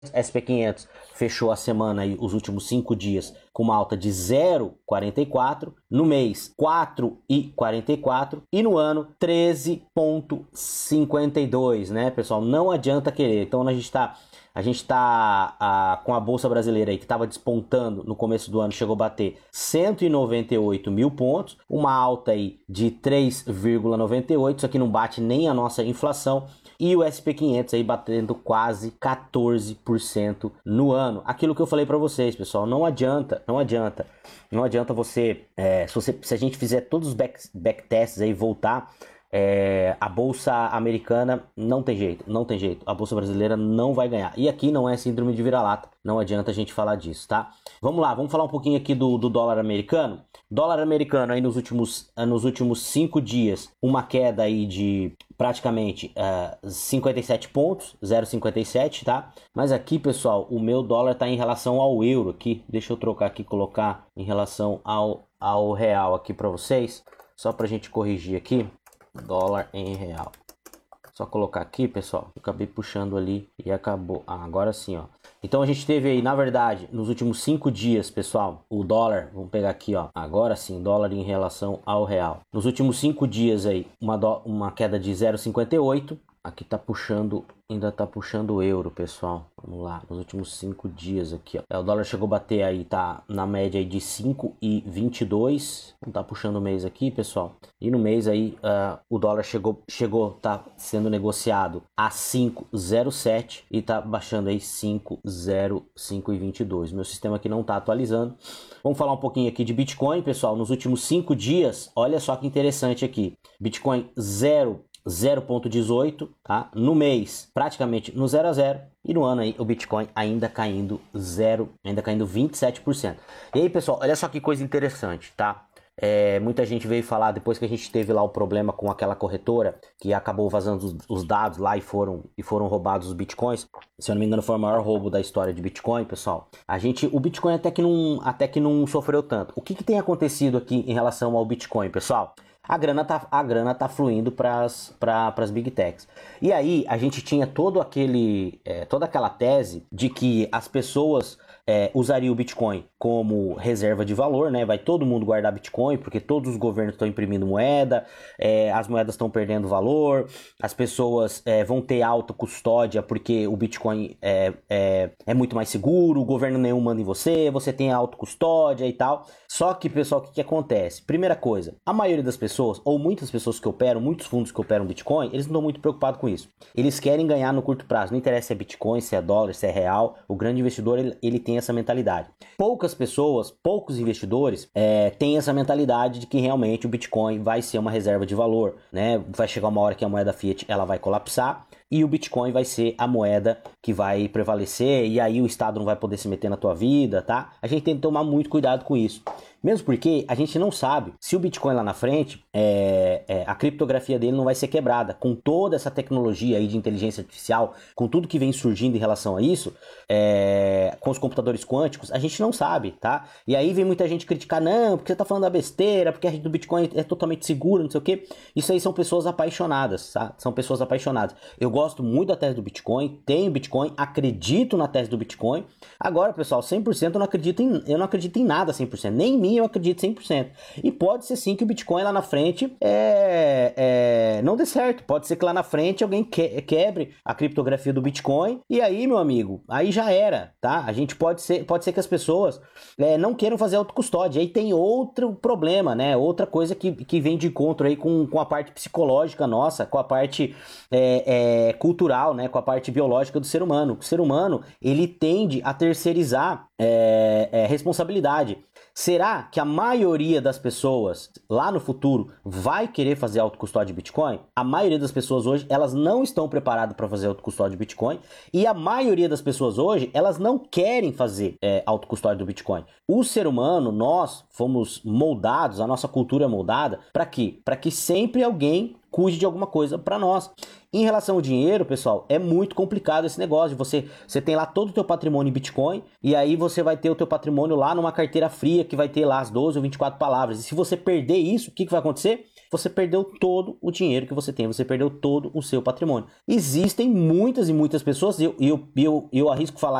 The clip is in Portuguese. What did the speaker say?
SP500 fechou a semana aí, os últimos 5 dias, com uma alta de 0,44, no mês 4,44 e no ano 13,52, né, pessoal? Não adianta querer. Então a gente tá com a Bolsa Brasileira aí, que estava despontando no começo do ano, chegou a bater 198 mil pontos, uma alta aí de 3,98, isso aqui não bate nem a nossa inflação, e o SP500 aí batendo quase 14% no ano. Aquilo que eu falei para vocês, pessoal, não adianta você, se a gente fizer todos os backtests aí, voltar, a bolsa americana não tem jeito, a bolsa brasileira não vai ganhar, e aqui não é síndrome de vira-lata, não adianta a gente falar disso, tá? Vamos lá, vamos falar um pouquinho aqui do dólar americano. Dólar americano aí nos últimos 5 dias, uma queda aí de praticamente 57 pontos, 0,57, tá? Mas aqui, pessoal, o meu dólar tá em relação ao euro aqui, deixa eu trocar aqui, colocar em relação ao real aqui para vocês, só pra gente corrigir aqui. Dólar em real. Só colocar aqui, pessoal. Eu acabei puxando ali e acabou. Agora sim, ó. Então a gente teve aí, na verdade, nos últimos 5 dias, pessoal, o dólar, vamos pegar aqui, ó. Agora sim, dólar em relação ao real. Nos últimos 5 dias aí, uma queda de 0,58. Aqui tá puxando, ainda tá puxando o euro, pessoal. Vamos lá, nos últimos 5 dias aqui, ó. O dólar chegou a bater aí, tá na média aí de 5,22. Não tá puxando o mês aqui, pessoal. E no mês aí, o dólar tá sendo negociado a 5,07 e tá baixando aí 5,22. Meu sistema aqui não tá atualizando. Vamos falar um pouquinho aqui de Bitcoin, pessoal. Nos últimos 5 dias, olha só que interessante aqui. Bitcoin 0,18, tá? No mês, praticamente no 0 a 0, e no ano aí o Bitcoin ainda caindo 27%. E aí, pessoal, olha só que coisa interessante, tá? Muita gente veio falar, depois que a gente teve lá o problema com aquela corretora que acabou vazando os dados lá e foram roubados os bitcoins. Se eu não me engano, foi o maior roubo da história de Bitcoin, pessoal. O Bitcoin até que não sofreu tanto. O que tem acontecido aqui em relação ao Bitcoin, pessoal? A grana tá fluindo para as Big Techs. E aí a gente tinha toda aquela tese de que as pessoas usariam o Bitcoin como reserva de valor, né? Vai todo mundo guardar Bitcoin, porque todos os governos estão imprimindo moeda, as moedas estão perdendo valor, as pessoas vão ter alta custódia porque o Bitcoin é muito mais seguro, o governo nenhum manda em você tem alta custódia e tal. Só que, pessoal, o que acontece? Primeira coisa, a maioria das pessoas, ou muitas pessoas que operam, muitos fundos que operam Bitcoin, eles não estão muito preocupados com isso. Eles querem ganhar no curto prazo, não interessa se é Bitcoin, se é dólar, se é real, o grande investidor, ele tem essa mentalidade. Poucas pessoas, poucos investidores têm essa mentalidade de que realmente o Bitcoin vai ser uma reserva de valor, né? Vai chegar uma hora que a moeda fiat ela vai colapsar e o Bitcoin vai ser a moeda que vai prevalecer, e aí o Estado não vai poder se meter na tua vida, tá? A gente tem que tomar muito cuidado com isso. Mesmo porque a gente não sabe se o Bitcoin lá na frente, a criptografia dele não vai ser quebrada. Com toda essa tecnologia aí de inteligência artificial, com tudo que vem surgindo em relação a isso, com os computadores quânticos, a gente não sabe, tá? E aí vem muita gente criticar, não, porque você tá falando da besteira, porque a rede do Bitcoin é totalmente segura, não sei o quê. Isso aí são pessoas apaixonadas, tá? São pessoas apaixonadas. Eu gosto muito da tese do Bitcoin, tenho Bitcoin, acredito na tese do Bitcoin. Agora, pessoal, 100% eu não acredito em nada 100%, nem em mim eu acredito 100%. E pode ser sim que o Bitcoin lá na frente não dê certo. Pode ser que lá na frente alguém quebre a criptografia do Bitcoin, e aí, meu amigo, aí já era, tá? A gente pode ser que as pessoas não queiram fazer autocustódia. Aí tem outro problema, né? Outra coisa que vem de encontro aí com a parte psicológica nossa, com a parte cultural, né? Com a parte biológica do ser humano. O ser humano, ele tende a terceirizar responsabilidade. Será que a maioria das pessoas lá no futuro vai querer fazer autocustódia de Bitcoin? A maioria das pessoas hoje, elas não estão preparadas para fazer autocustódia de Bitcoin, e a maioria das pessoas hoje, elas não querem fazer autocustódia do Bitcoin. O ser humano, nós fomos moldados, a nossa cultura é moldada, para quê? Para que sempre alguém cuide de alguma coisa para nós. Em relação ao dinheiro, pessoal, é muito complicado esse negócio. Você tem lá todo o teu patrimônio em Bitcoin, e aí você vai ter o teu patrimônio lá numa carteira fria que vai ter lá as 12 ou 24 palavras. E se você perder isso, o que vai acontecer? você perdeu todo o dinheiro que você tem, você perdeu todo o seu patrimônio. Existem muitas e muitas pessoas, eu arrisco falar